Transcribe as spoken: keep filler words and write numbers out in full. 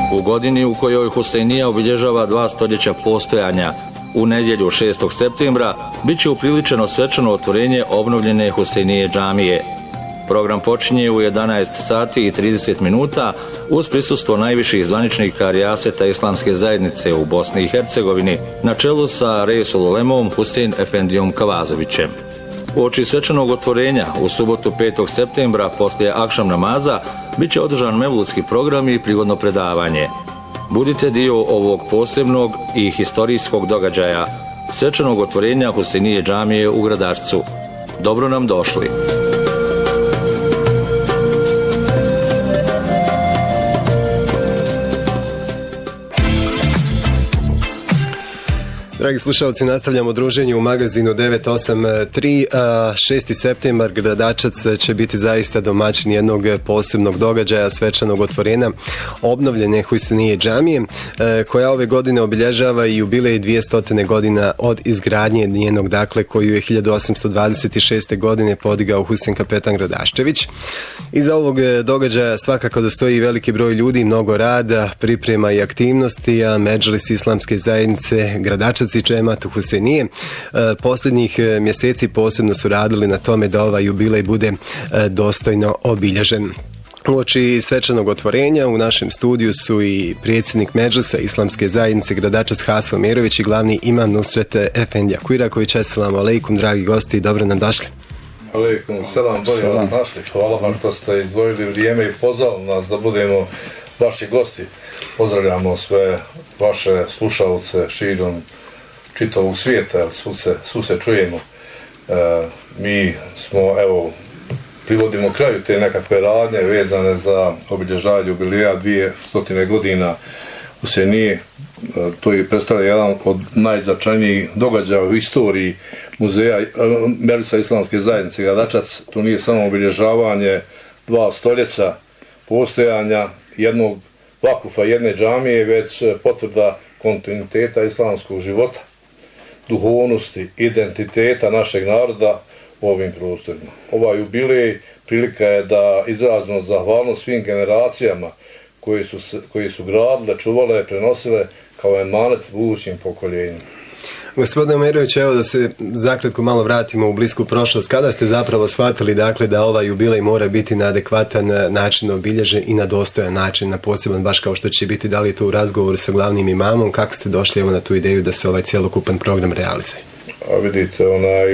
U godini u kojoj Husejnija obilježava dva stoljeća postojanja, u nedjelju šestog septembra, bit će upriličeno svečano otvorenje obnovljene Husejnije džamije. Program počinje u jedanaest sati i trideset minuta uz prisustvo najviših zvaničnika rijaseta Islamske zajednice u Bosni i Hercegovini na čelu sa Reisul Ulemom Husein Efendijom Kavazovićem. Uoči svečanog otvorenja u subotu petog septembra poslije akšam namaza bit će održan mevludski program i prigodno predavanje. Budite dio ovog posebnog i historijskog događaja, svečanog otvorenja Husejnije džamije u Gradačcu. Dobro nam došli! Dragi slušalci, nastavljamo druženje u magazinu devet osam tri. šesti septembar Gradačac će biti zaista domaćin jednog posebnog događaja, svečanog otvorenja obnovljene Husejnije džamije, koja ove godine obilježava i jubilej dvjesto godina od izgradnje njenog, dakle, koju je hiljadu osamsto dvadeset šeste. godine podigao Husein Kapetan Gradaščević. Iza ovog događaja svakako da stoji veliki broj ljudi, mnogo rada, priprema i aktivnosti, a Medžlis Islamske zajednice Gradačac i džemat Husejnije posljednjih mjeseci posebno su radili na tome da ovaj jubilej bude dostojno obilježen. Uoči svečanog otvorenja u našem studiju su i predsjednik Medžlisa Islamske zajednice Gradačac Haso Merović i glavni imam Nusret Efendija Kujraković. Assalamu alaikum, dragi gosti, dobro nam došli. Alaikum, selam, bolje vas našli. Hvala vam što ste izdvojili vrijeme i pozvali nas da budemo vaši gosti. Pozdravljamo sve vaše slušalce širom čitavog svijeta, svu se, svu se čujemo. E, mi smo, evo, privodimo kraju te nekakve radnje vezane za obilježavanje jubileja dvjesto godina Husejnije. E, to je predstavlja jedan od najznačajnijih događaja u istoriji muzeja Medžlisa Islamske zajednice Gradačac. To nije samo obilježavanje dva stoljeća postojanja jednog vakufa, jedne džamije, već potvrda kontinuiteta islamskog života, duhovnosti, identiteta našeg naroda u ovim prostorima. Ovaj jubilej prilika je da izrazimo zahvalnost svim generacijama koji su, koji su gradile, čuvale, prenosile kao emanet budućim pokoljenjima. Gospodine Merović, evo da se zakratko malo vratimo u blisku prošlost. Kada ste zapravo shvatili, dakle, da ovaj jubilej mora biti na adekvatan način obilježen i na dostojan način, na poseban, baš kao što će biti, da li je to u razgovoru sa glavnim imamom, kako ste došli evo na tu ideju da se ovaj cjelokupan program realizuje? A vidite, onaj